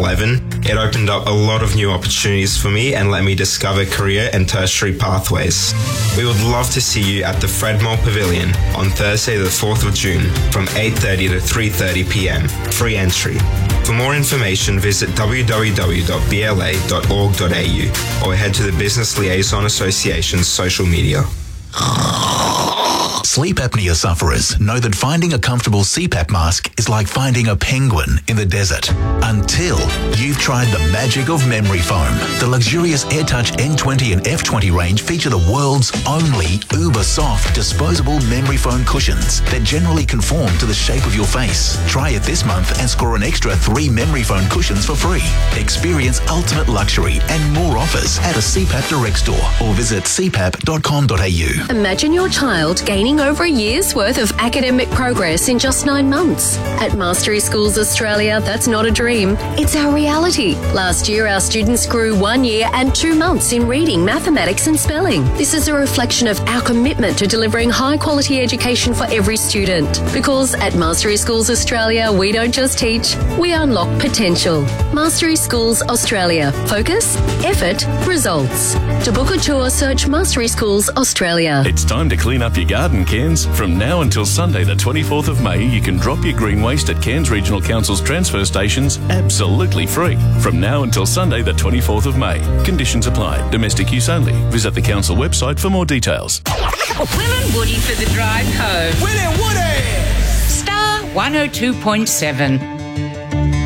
2011, it opened up a lot of new opportunities for me and let me discover career and tertiary pathways. We would love to see you at the Fredmore Pavilion on Thursday the 4th of June from 8:30 to 3:30 p.m. Free entry. For more information, visit www.bla.org.au or head to the Business Liaison Association's social media. Sleep apnea sufferers know that finding a comfortable CPAP mask is like finding a penguin in the desert. Until you've tried the magic of memory foam. The luxurious AirTouch N20 and F20 range feature the world's only uber-soft disposable memory foam cushions that generally conform to the shape of your face. Try it this month and score an extra 3 memory foam cushions for free. Experience ultimate luxury and more offers at a CPAP Direct store or visit cpap.com.au. Imagine your child gaining over a year's worth of academic progress in just 9 months. At Mastery Schools Australia, that's not a dream, it's our reality. Last year, our students grew 1 year and 2 months in reading, mathematics and spelling. This is a reflection of our commitment to delivering high-quality education for every student. Because at Mastery Schools Australia, we don't just teach, we unlock potential. Mastery Schools Australia. Focus, effort, results. To book a tour, search Mastery Schools Australia. It's time to clean up your garden, Cairns. From now until Sunday the 24th of May, you can drop your green waste at Cairns Regional Council's transfer stations absolutely free. From now until Sunday the 24th of May. Conditions apply. Domestic use only. Visit the council website for more details. Will and Woody for the drive home. Will and Woody! Star 102.7.